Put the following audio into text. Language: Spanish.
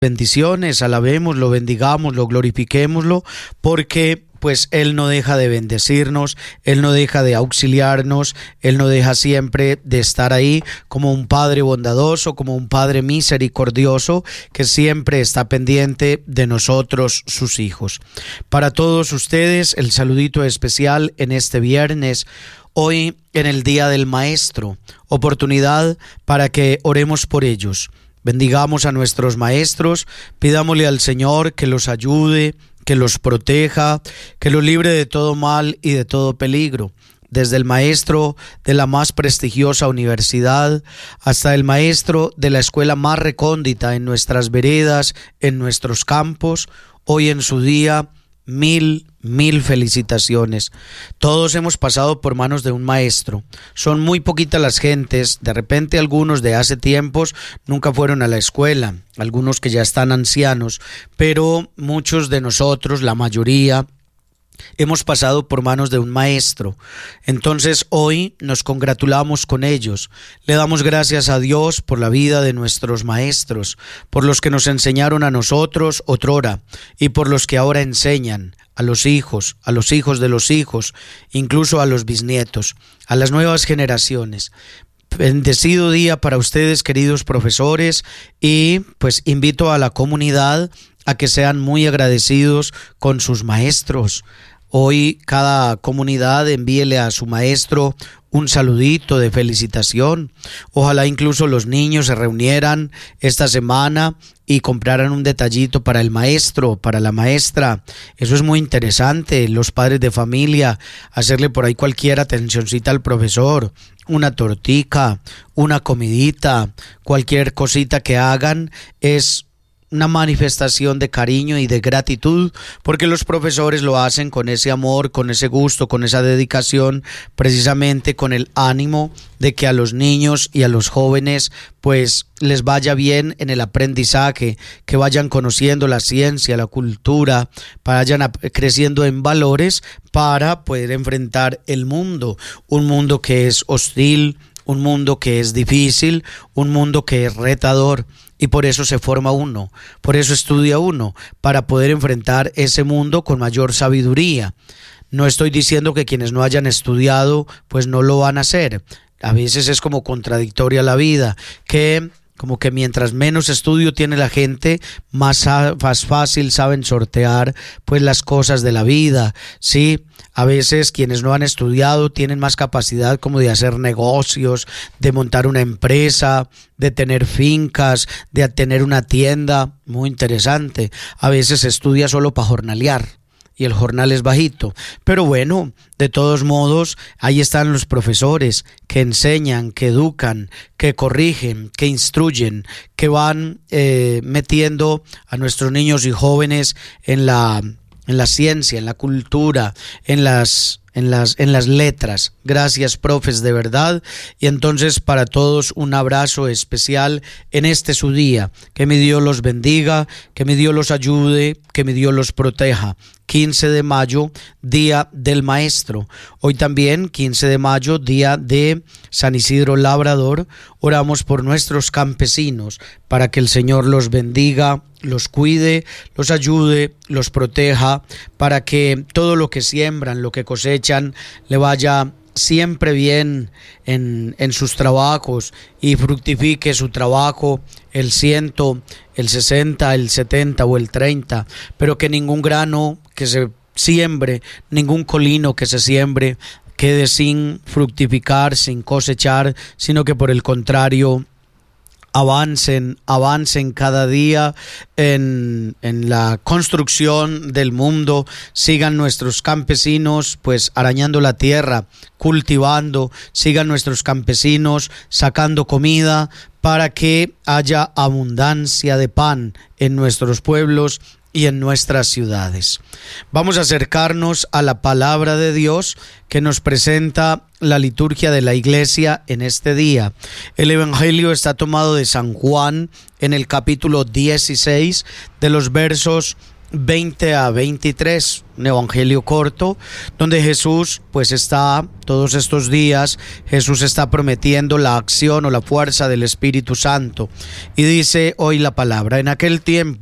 bendiciones, alabémoslo, bendigámoslo, glorifiquémoslo, porque pues Él no deja de bendecirnos, Él no deja de auxiliarnos, Él no deja siempre de estar ahí como un Padre bondadoso, como un Padre misericordioso, que siempre está pendiente de nosotros, sus hijos. Para todos ustedes, el saludito especial en este viernes, hoy en el Día del Maestro, oportunidad para que oremos por ellos. Bendigamos a nuestros maestros, pidámosle al Señor que los ayude, que los proteja, que los libre de todo mal y de todo peligro. Desde el maestro de la más prestigiosa universidad hasta el maestro de la escuela más recóndita en nuestras veredas, en nuestros campos, hoy en su día, mil felicitaciones. Todos hemos pasado por manos de un maestro. Son muy poquitas las gentes, de repente algunos de hace tiempos nunca fueron a la escuela, algunos que ya están ancianos, pero muchos de nosotros, la mayoría, hemos pasado por manos de un maestro. Entonces hoy nos congratulamos con ellos. Le damos gracias a Dios por la vida de nuestros maestros, por los que nos enseñaron a nosotros otrora y por los que ahora enseñan a los hijos de los hijos, incluso a los bisnietos, a las nuevas generaciones. Bendecido día para ustedes, queridos profesores, y pues invito a la comunidad a que sean muy agradecidos con sus maestros. Hoy cada comunidad envíele a su maestro un saludito de felicitación. Ojalá incluso los niños se reunieran esta semana y compraran un detallito para el maestro, para la maestra. Eso es muy interesante. Los padres de familia, hacerle por ahí cualquier atencioncita al profesor, una tortica, una comidita, cualquier cosita que hagan es una manifestación de cariño y de gratitud, porque los profesores lo hacen con ese amor, con ese gusto, con esa dedicación, precisamente con el ánimo de que a los niños y a los jóvenes pues les vaya bien en el aprendizaje, que vayan conociendo la ciencia, la cultura, vayan creciendo en valores para poder enfrentar el mundo, un mundo que es hostil, un mundo que es difícil, un mundo que es retador. Y por eso se forma uno, por eso estudia uno, para poder enfrentar ese mundo con mayor sabiduría. No estoy diciendo que quienes no hayan estudiado, pues no lo van a hacer. A veces es como contradictoria la vida, que como que mientras menos estudio tiene la gente, más fácil saben sortear pues las cosas de la vida, ¿sí? A veces quienes no han estudiado tienen más capacidad como de hacer negocios, de montar una empresa, de tener fincas, de tener una tienda, muy interesante. A veces se estudia solo para jornalear y el jornal es bajito, pero bueno, de todos modos, ahí están los profesores que enseñan, que educan, que corrigen, que instruyen, que van metiendo a nuestros niños y jóvenes en la ciencia, en la cultura, en las letras. Gracias, profes, de verdad. Y entonces para todos un abrazo especial en este su día. Que mi Dios los bendiga, que mi Dios los ayude, que mi Dios los proteja. 15 de mayo, Día del Maestro. Hoy también, 15 de mayo, Día de San Isidro Labrador. Oramos por nuestros campesinos para que el Señor los bendiga, los cuide, los ayude, los proteja, para que todo lo que siembran, lo que cosechan, le vaya siempre bien en sus trabajos y fructifique su trabajo el 100, el 60, el 70 o el 30, pero que ningún grano que se siembre, ningún colino que se siembre quede sin fructificar, sin cosechar, sino que por el contrario avancen cada día en la construcción del mundo, sigan nuestros campesinos pues arañando la tierra, cultivando, sigan nuestros campesinos sacando comida para que haya abundancia de pan en nuestros pueblos y en nuestras ciudades. Vamos a acercarnos a la palabra de Dios que nos presenta la liturgia de la iglesia en este día. El evangelio está tomado de San Juan en el capítulo 16 de los versos 20 a 23, un evangelio corto, donde Jesús pues está todos estos días, Jesús está prometiendo la acción o la fuerza del Espíritu Santo. Y dice hoy la palabra: en aquel tiempo